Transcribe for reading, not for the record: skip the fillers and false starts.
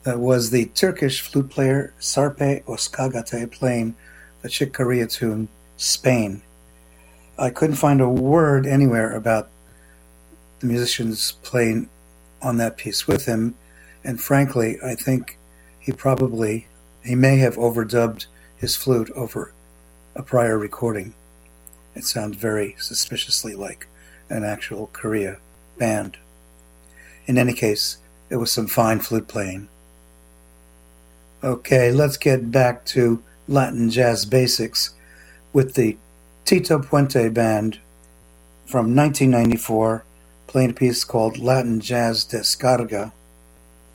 That was the Turkish flute player Sarpe Özkagate playing the Chick Corea tune "Spain". I couldn't find a word anywhere about the musicians playing on that piece with him, and frankly, I think he may have overdubbed his flute over a prior recording. It sounds very suspiciously like an actual Korea band. In any case, it was some fine flute playing. Okay, let's get back to Latin jazz basics with the Tito Puente Band from 1994 playing a piece called Latin Jazz Descarga.